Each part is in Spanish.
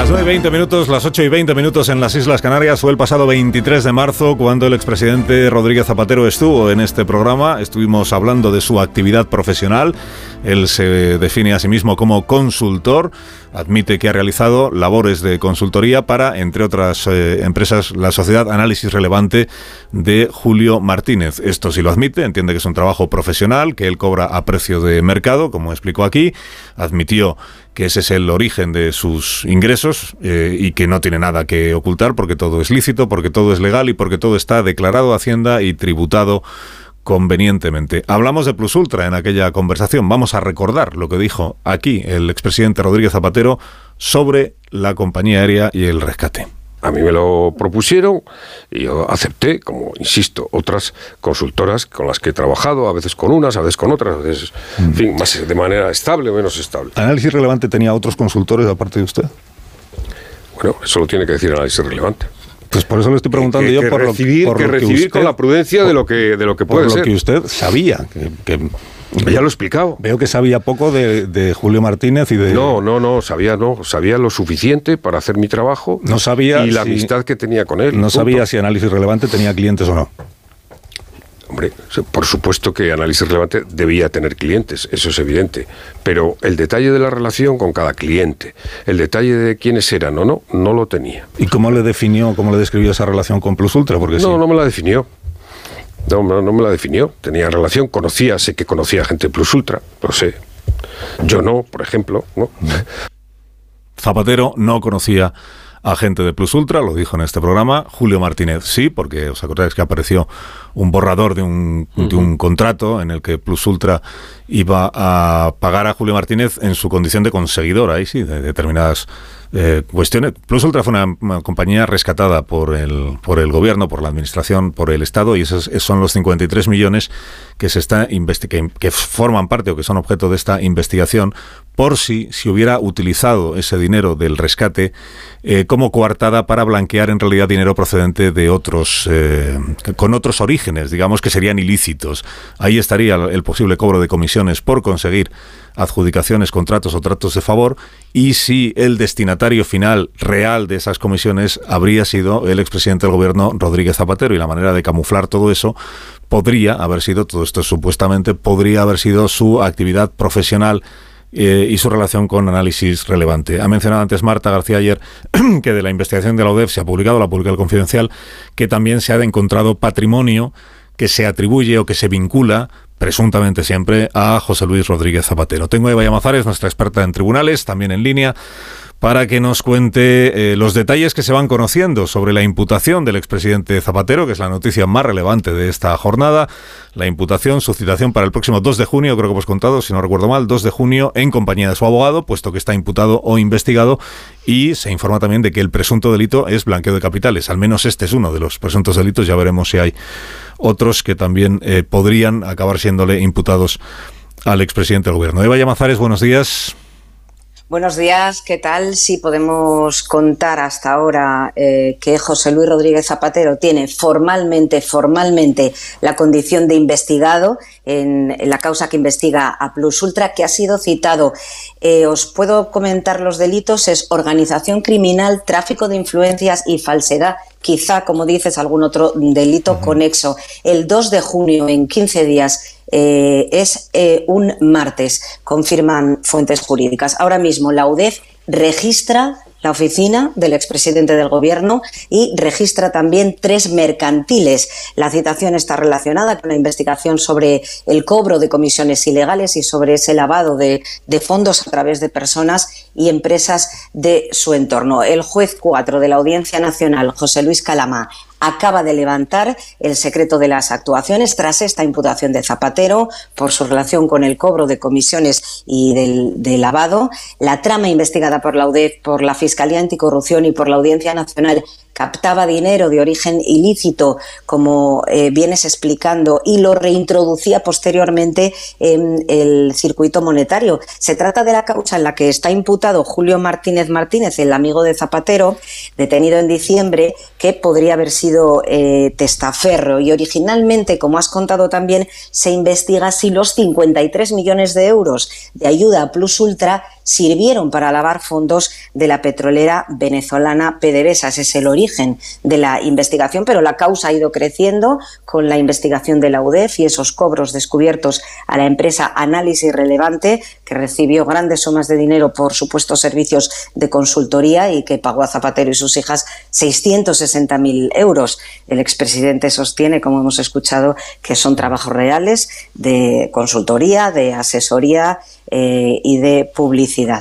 Las 9:20 minutos, las 8:20 minutos en las Islas Canarias. Fue el pasado 23 de marzo cuando el expresidente Rodríguez Zapatero estuvo en este programa. Estuvimos hablando de su actividad profesional. Él se define a sí mismo como consultor. Admite que ha realizado labores de consultoría para, entre otras empresas, la sociedad Análisis Relevante de Julio Martínez. Esto sí lo admite, entiende que es un trabajo profesional, que él cobra a precio de mercado, como explicó aquí. Admitió que ese es el origen de sus ingresos y que no tiene nada que ocultar porque todo es lícito, porque todo es legal y porque todo está declarado a Hacienda y tributado convenientemente. Hablamos de Plus Ultra en aquella conversación. Vamos a recordar lo que dijo aquí el expresidente Rodríguez Zapatero sobre la compañía aérea y el rescate. A mí me lo propusieron y yo acepté, como insisto, otras consultoras con las que he trabajado, a veces con unas, a veces con otras, a veces, en fin, más de manera estable o menos estable. ¿Análisis Relevante tenía otros consultores aparte de usted? Bueno, eso lo tiene que decir Análisis Relevante. Pues por eso le estoy preguntando yo por recibir usted, con la prudencia de lo que puede ser. Por lo que usted sabía. Ya lo he explicado. Veo que sabía poco de Julio Martínez y de... No, sabía lo suficiente para hacer mi trabajo. No sabía y la amistad que tenía con él. No sabía si Análisis Relevante tenía clientes o no. Hombre, por supuesto que Análisis Relevante debía tener clientes, eso es evidente, pero el detalle de la relación con cada cliente, el detalle de quiénes eran o no lo tenía. ¿Y cómo le describió esa relación con Plus Ultra? Porque no me la definió. No me la definió. Tenía relación, sé que conocía gente de Plus Ultra, lo sé. Yo no, por ejemplo, ¿no? Zapatero no conocía a gente de Plus Ultra, lo dijo en este programa. Julio Martínez sí, porque os acordáis que apareció un borrador de un contrato en el que Plus Ultra iba a pagar a Julio Martínez en su condición de conseguidor, ahí sí, de determinadas cuestiones. Plus Ultra fue una compañía rescatada por el gobierno, por la administración, por el Estado, y esos son los 53 millones que que forman parte o que son objeto de esta investigación, por si hubiera utilizado ese dinero del rescate como coartada para blanquear en realidad dinero procedente de otros, con otros orígenes, digamos que serían ilícitos. Ahí estaría el posible cobro de comisiones por conseguir adjudicaciones, contratos o tratos de favor, y si el destinatario final real de esas comisiones habría sido el expresidente del gobierno Rodríguez Zapatero, y la manera de camuflar todo eso podría haber sido, todo esto supuestamente, podría haber sido su actividad profesional y su relación con Análisis Relevante. Ha mencionado antes Marta García ayer que de la investigación de la UDEF se ha publicado, la publica el Confidencial, que también se ha encontrado patrimonio que se atribuye o que se vincula presuntamente siempre a José Luis Rodríguez Zapatero. Tengo a Eva Llamazares, nuestra experta en tribunales, también en línea, para que nos cuente los detalles que se van conociendo sobre la imputación del expresidente Zapatero, que es la noticia más relevante de esta jornada. La imputación, su citación para el próximo 2 de junio, creo que hemos contado, si no recuerdo mal, 2 de junio, en compañía de su abogado, puesto que está imputado o investigado, y se informa también de que el presunto delito es blanqueo de capitales. Al menos este es uno de los presuntos delitos, ya veremos si hay otros que también podrían acabar siéndole imputados al expresidente del gobierno. Eva Llamazares, buenos días. Buenos días, ¿qué tal? Sí, podemos contar hasta ahora que José Luis Rodríguez Zapatero tiene formalmente la condición de investigado en la causa que investiga a Plus Ultra, que ha sido citado. Os puedo comentar los delitos: es organización criminal, tráfico de influencias y falsedad. Quizá, como dices, algún otro delito conexo. El 2 de junio, en 15 días, es un martes, confirman fuentes jurídicas. Ahora mismo la UDEF registra la oficina del expresidente del gobierno y registra también 3 mercantiles. La citación está relacionada con la investigación sobre el cobro de comisiones ilegales y sobre ese lavado de fondos a través de personas y empresas de su entorno. El juez 4 de la Audiencia Nacional, José Luis Calamá, acaba de levantar el secreto de las actuaciones tras esta imputación de Zapatero por su relación con el cobro de comisiones y del lavado. La trama investigada por la UDEF, por la Fiscalía Anticorrupción y por la Audiencia Nacional captaba dinero de origen ilícito, como vienes explicando, y lo reintroducía posteriormente en el circuito monetario. Se trata de la causa en la que está imputado Julio Martínez, el amigo de Zapatero, detenido en diciembre, que podría haber sido testaferro. Y originalmente, como has contado también, se investiga si los 53 millones de euros de ayuda a Plus Ultra sirvieron para lavar fondos de la petrolera venezolana PDVSA. Ese es el origen de la investigación, pero la causa ha ido creciendo con la investigación de la UDEF y esos cobros descubiertos a la empresa Análisis Relevante, que recibió grandes sumas de dinero por supuestos servicios de consultoría y que pagó a Zapatero y sus hijas 660.000 euros. El expresidente sostiene, como hemos escuchado, que son trabajos reales de consultoría, de asesoría y de publicidad.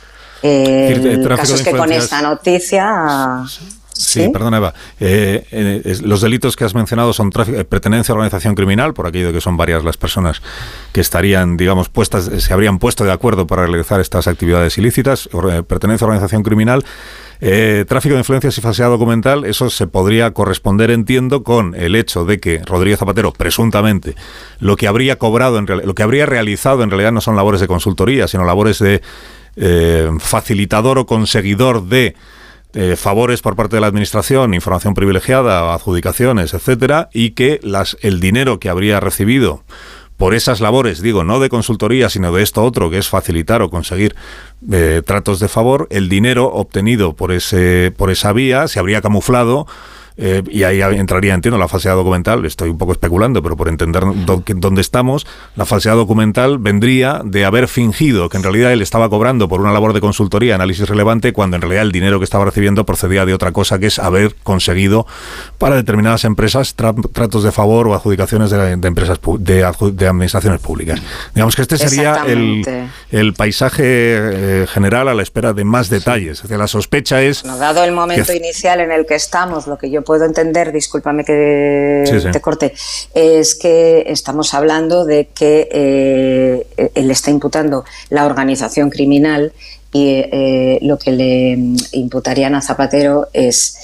El caso es que con esta noticia... Sí, perdona, Eva. Los delitos que has mencionado son pertenencia a organización criminal, por aquello de que son varias las personas que estarían, digamos, se habrían puesto de acuerdo para realizar estas actividades ilícitas, pertenencia a organización criminal, tráfico de influencias y falsedad documental. Eso se podría corresponder, entiendo, con el hecho de que Rodríguez Zapatero, presuntamente, lo que habría cobrado, lo que habría realizado en realidad no son labores de consultoría, sino labores de facilitador o conseguidor de favores por parte de la administración, información privilegiada, adjudicaciones, etcétera, y que el dinero que habría recibido por esas labores, digo, no de consultoría, sino de esto otro, que es facilitar o conseguir tratos de favor, el dinero obtenido por esa vía se habría camuflado. Y ahí entraría, entiendo, la falsedad documental. Estoy un poco especulando, pero por entender dónde estamos, la falsedad documental vendría de haber fingido que en realidad él estaba cobrando por una labor de consultoría, análisis relevante, cuando en realidad el dinero que estaba recibiendo procedía de otra cosa, que es haber conseguido para determinadas empresas tratos de favor o adjudicaciones de empresas de administraciones públicas. Digamos que este sería el paisaje general, a la espera de más detalles. Es decir, la sospecha es... Bueno, dado el momento inicial en el que estamos, lo que yo puedo entender, discúlpame que te corte, es que estamos hablando de que él está imputando la organización criminal y lo que le imputarían a Zapatero es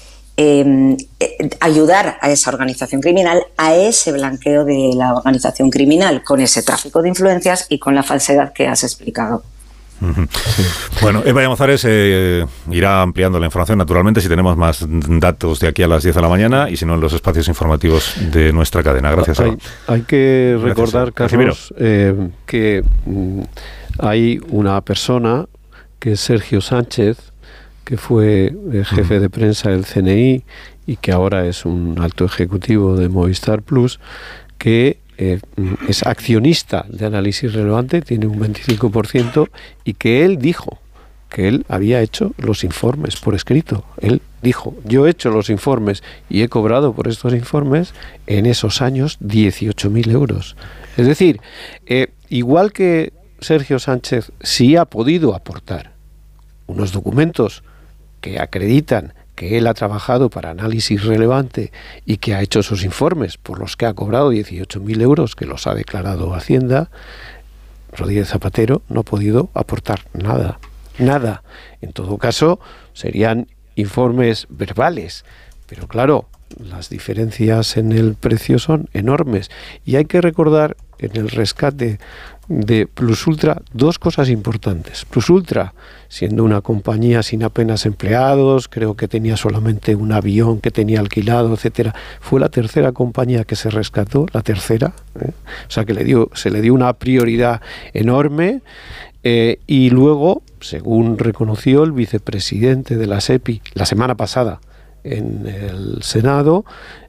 ayudar a esa organización criminal, a ese blanqueo de la organización criminal, con ese tráfico de influencias y con la falsedad que has explicado. Sí. Bueno, Eva Llamazares irá ampliando la información, naturalmente, si tenemos más datos de aquí a las 10 de la mañana y si no en los espacios informativos de nuestra cadena. Gracias, Eva. Hay que recordar, Carlos, que hay una persona que es Sergio Sánchez, que fue jefe de prensa del CNI y que ahora es un alto ejecutivo de Movistar Plus, que es accionista de Análisis Relevante, tiene un 25%, y que él dijo que él había hecho los informes por escrito. Él dijo: yo he hecho los informes y he cobrado por estos informes en esos años 18.000 euros. Es decir, igual que Sergio Sánchez sí ha podido aportar unos documentos que acreditan que él ha trabajado para Análisis Relevante y que ha hecho esos informes por los que ha cobrado 18.000 euros, que los ha declarado Hacienda, Rodríguez Zapatero no ha podido aportar nada. En todo caso, serían informes verbales, pero claro, las diferencias en el precio son enormes. Y hay que recordar en el rescate de Plus Ultra dos cosas importantes. Plus Ultra, siendo una compañía sin apenas empleados, creo que tenía solamente un avión que tenía alquilado, etcétera, fue la tercera compañía que se rescató, la tercera, o sea que se le dio una prioridad enorme, y luego, según reconoció el vicepresidente de la SEPI la semana pasada en el Senado,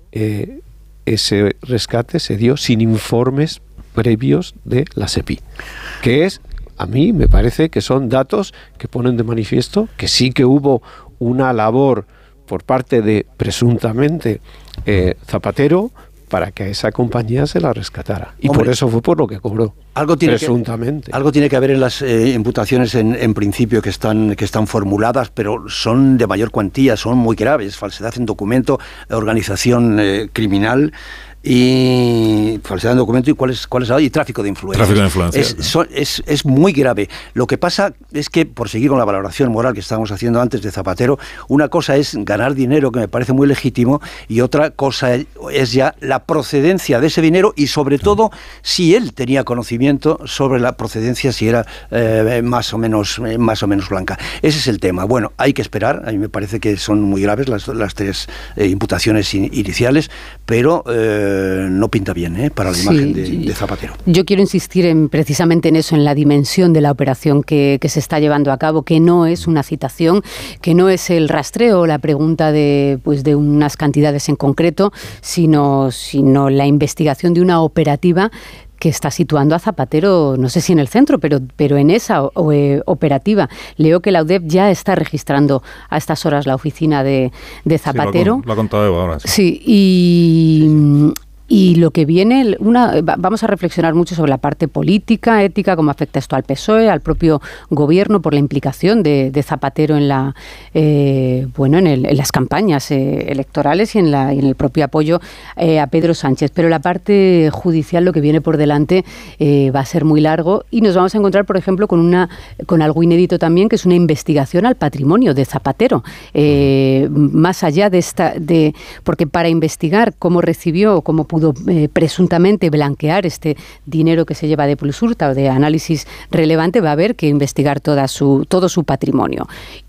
ese rescate se dio sin informes previos de la SEPI, que es, a mí me parece que son datos que ponen de manifiesto que sí que hubo una labor por parte de, presuntamente, Zapatero, para que a esa compañía se la rescatara. Y por eso fue por lo que cobró, presuntamente. Algo tiene que haber en las imputaciones en principio que están formuladas, pero son de mayor cuantía, son muy graves: falsedad en documento, organización criminal, y falsedad en documento, y tráfico de influencias. Es muy grave. Lo que pasa es que, por seguir con la valoración moral que estábamos haciendo antes de Zapatero, una cosa es ganar dinero, que me parece muy legítimo, y otra cosa es ya la procedencia de ese dinero, y sobre todo si él tenía conocimiento sobre la procedencia, si era más o menos blanca. Ese es el tema. Bueno, hay que esperar. A mí me parece que son muy graves las tres imputaciones iniciales, pero no pinta bien para la imagen de Zapatero. Yo quiero insistir precisamente en eso, en la dimensión de la operación que se está llevando a cabo, que no es una citación, que no es el rastreo o la pregunta de unas cantidades en concreto, sino la investigación de una operativa que está situando a Zapatero, no sé si en el centro, pero en esa operativa. Leo que la UDEF ya está registrando a estas horas la oficina de Zapatero. Sí, lo ha contado Eva ahora. Sí, y lo que viene, vamos a reflexionar mucho sobre la parte política, ética, cómo afecta esto al PSOE, al propio gobierno, por la implicación de Zapatero en las campañas electorales y en el propio apoyo a Pedro Sánchez. Pero la parte judicial, lo que viene por delante, va a ser muy largo y nos vamos a encontrar, por ejemplo, con algo inédito también, que es una investigación al patrimonio de Zapatero. Más allá porque para investigar cómo recibió o cómo pudo presuntamente blanquear este dinero que se lleva de Plus Ultra o de análisis relevante, va a haber que investigar todo su patrimonio.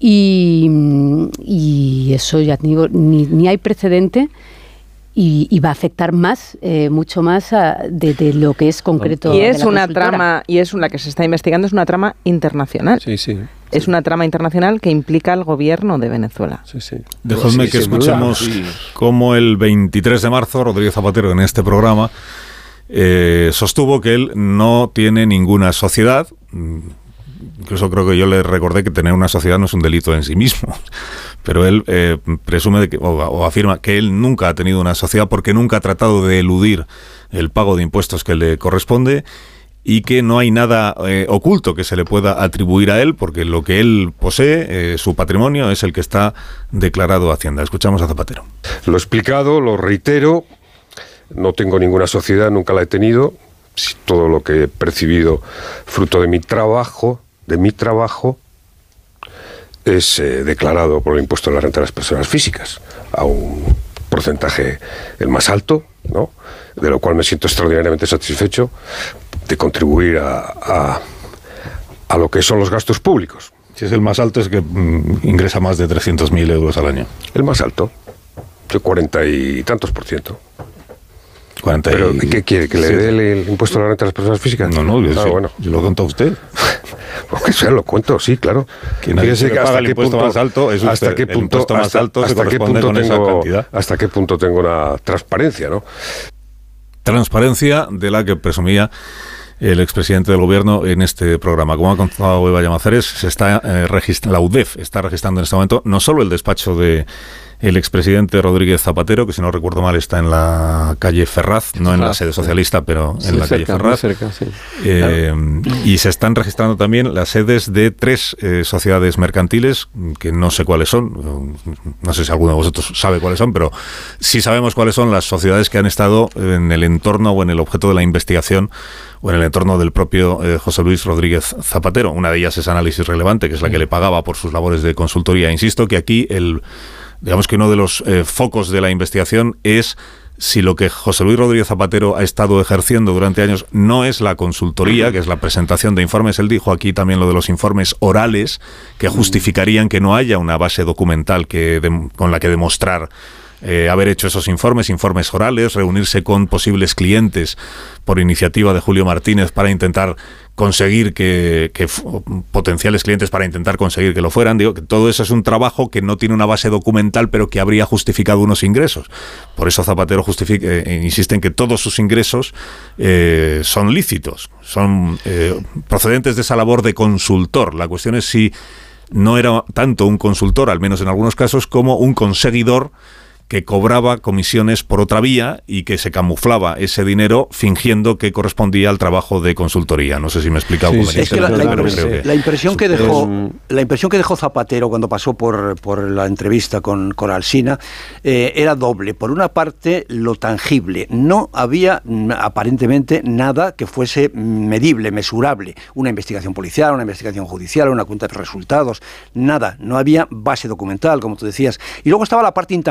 Y eso, ya digo, ni hay precedente y va a afectar mucho más de lo que es concreto. Y es una trama, la que se está investigando, es una trama internacional. Sí. Es una trama internacional que implica al gobierno de Venezuela. Sí. Dejadme que escuchemos cómo el 23 de marzo Rodríguez Zapatero, en este programa, sostuvo que él no tiene ninguna sociedad. Incluso creo que yo le recordé que tener una sociedad no es un delito en sí mismo. Pero él presume o afirma que él nunca ha tenido una sociedad porque nunca ha tratado de eludir el pago de impuestos que le corresponde, y que no hay nada oculto que se le pueda atribuir a él, porque lo que él posee, su patrimonio, es el que está declarado a Hacienda. Escuchamos a Zapatero. Lo he explicado, lo reitero, no tengo ninguna sociedad, nunca la he tenido. Todo lo que he percibido fruto de mi trabajo, es declarado por el impuesto de la renta de las personas físicas a un porcentaje el más alto, ¿no? De lo cual me siento extraordinariamente satisfecho, de contribuir a lo que son los gastos públicos. Si es el más alto, es que ingresa más de 300.000 euros al año. El más alto, de 40 y tantos %. ¿Pero qué quiere? ¿Que le dé el impuesto a la renta de las personas físicas? No, bueno. Yo lo cuento a usted. Porque sea, lo cuento, sí, claro. Fíjese que hasta qué punto más alto es usted. Hasta qué punto se corresponde con esa cantidad. Hasta qué punto tengo una transparencia, ¿no? Transparencia de la que presumía el expresidente del gobierno en este programa. Como ha contado Eva Llamazares, la UDEF está registrando en este momento no solo el despacho de el expresidente Rodríguez Zapatero, que si no recuerdo mal está en la calle Ferraz, no en la sede socialista, pero en la calle Ferraz. Cerca, sí. Y se están registrando también las sedes de 3 sociedades mercantiles, que no sé cuáles son, no sé si alguno de vosotros sabe cuáles son, pero sí sabemos cuáles son las sociedades que han estado en el entorno o en el objeto de la investigación o en el entorno del propio José Luis Rodríguez Zapatero. Una de ellas es Análisis Relevante, que es la que le pagaba por sus labores de consultoría. Insisto que aquí digamos que uno de los focos de la investigación es si lo que José Luis Rodríguez Zapatero ha estado ejerciendo durante años no es la consultoría, que es la presentación de informes. Él dijo aquí también lo de los informes orales, que justificarían que no haya una base documental con la que demostrar haber hecho esos informes orales, reunirse con posibles clientes por iniciativa de Julio Martínez para intentar conseguir que potenciales clientes para intentar conseguir que lo fueran. Digo que todo eso es un trabajo que no tiene una base documental, pero que habría justificado unos ingresos. Por eso Zapatero insiste en que todos sus ingresos son lícitos, son procedentes de esa labor de consultor. La cuestión es si no era tanto un consultor, al menos en algunos casos, como un conseguidor que cobraba comisiones por otra vía y que se camuflaba ese dinero fingiendo que correspondía al trabajo de consultoría. No sé si me he explicado convenientemente. La impresión que dejó Zapatero cuando pasó por la entrevista con Alsina era doble. Por una parte, lo tangible. No había aparentemente nada que fuese medible, mesurable. Una investigación policial, una investigación judicial, una cuenta de resultados. Nada. No había base documental, como tú decías. Y luego estaba la parte intangible,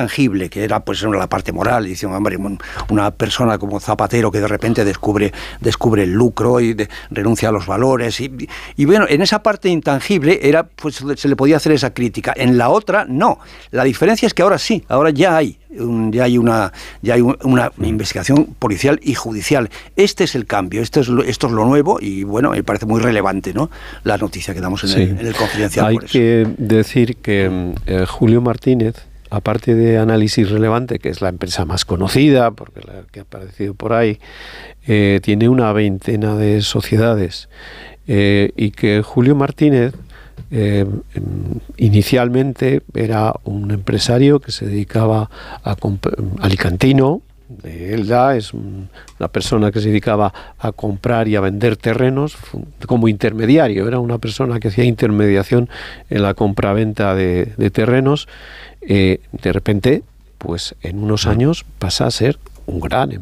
intangible, que era pues la parte moral. Y decían, hombre, una persona como Zapatero que de repente descubre el lucro y renuncia a los valores. Y bueno, en esa parte intangible era, pues se le podía hacer esa crítica. En la otra, no. La diferencia es que ahora sí, ahora ya hay una investigación policial y judicial. Este es el cambio, esto es lo nuevo, y bueno, me parece muy relevante, ¿no?, la noticia que damos en el Confidencial. Hay que decir que Julio Martínez, aparte de Análisis Relevante, que es la empresa más conocida, porque la que ha aparecido por ahí, tiene una veintena de sociedades, y que Julio Martínez inicialmente era un empresario que se dedicaba alicantino, de Elda, es una persona que se dedicaba a comprar y a vender terrenos como intermediario, era una persona que hacía intermediación en la compraventa de terrenos. De repente, pues en unos años pasa a ser un gran